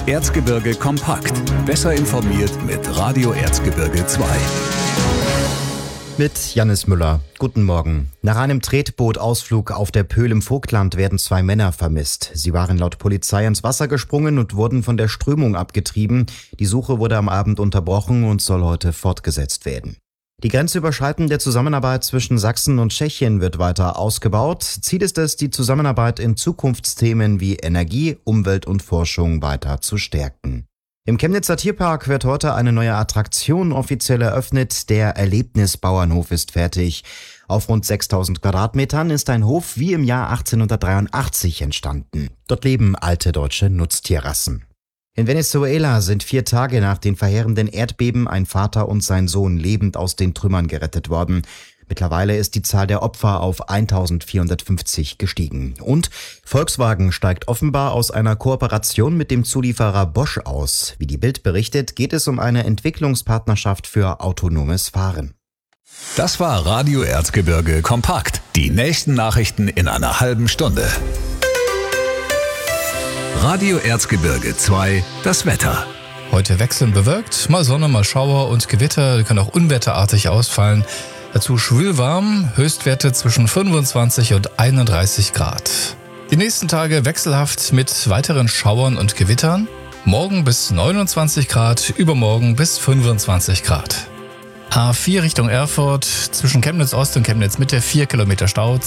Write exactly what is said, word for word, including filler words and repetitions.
Erzgebirge kompakt. Besser informiert mit Radio Erzgebirge zwei. Mit Jannis Müller. Guten Morgen. Nach einem Tretbootausflug auf der Pöhl im Vogtland werden zwei Männer vermisst. Sie waren laut Polizei ins Wasser gesprungen und wurden von der Strömung abgetrieben. Die Suche wurde am Abend unterbrochen und soll heute fortgesetzt werden. Die grenzüberschreitende Zusammenarbeit zwischen Sachsen und Tschechien wird weiter ausgebaut. Ziel ist es, die Zusammenarbeit in Zukunftsthemen wie Energie, Umwelt und Forschung weiter zu stärken. Im Chemnitzer Tierpark wird heute eine neue Attraktion offiziell eröffnet. Der Erlebnisbauernhof ist fertig. Auf rund sechstausend Quadratmetern ist ein Hof wie im Jahr achtzehnhundertdreiundachtzig entstanden. Dort leben alte deutsche Nutztierrassen. In Venezuela sind vier Tage nach den verheerenden Erdbeben ein Vater und sein Sohn lebend aus den Trümmern gerettet worden. Mittlerweile ist die Zahl der Opfer auf eintausendvierhundertfünfzig gestiegen. Und Volkswagen steigt offenbar aus einer Kooperation mit dem Zulieferer Bosch aus. Wie die Bild berichtet, geht es um eine Entwicklungspartnerschaft für autonomes Fahren. Das war Radio Erzgebirge kompakt. Die nächsten Nachrichten in einer halben Stunde. Radio Erzgebirge zwei, das Wetter. Heute wechselnd bewölkt, mal Sonne, mal Schauer und Gewitter, können auch unwetterartig ausfallen. Dazu schwül warm, Höchstwerte zwischen fünfundzwanzig und einunddreißig Grad. Die nächsten Tage wechselhaft mit weiteren Schauern und Gewittern. Morgen bis neunundzwanzig Grad, übermorgen bis fünfundzwanzig Grad. A vier Richtung Erfurt, zwischen Chemnitz Ost und Chemnitz Mitte vier Kilometer Stau.